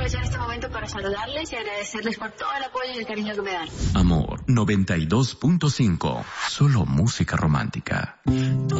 aprovechar este momento para saludarles y agradecerles por todo el apoyo y el cariño que me dan. Amor 92.5, solo música romántica.